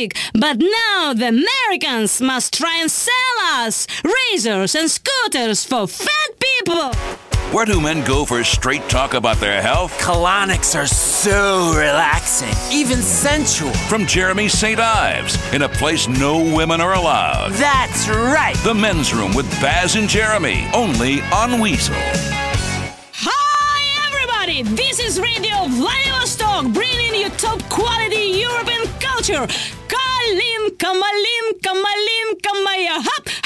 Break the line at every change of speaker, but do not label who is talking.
plastic, but now the Americans must try and sell us razors and scooters for fat people.
Where do men go for straight talk about their health?
Colonics are so relaxing, even sensual.
From Jeremy St. Ives, in a place no women are allowed.
That's right.
The Men's Room with Baz and Jeremy, only on Weasel.
Hi everybody, this is Radio Vladivostok, bringing you top quality European culture. Kalinka, Malinka, Malinka, Maya, hop.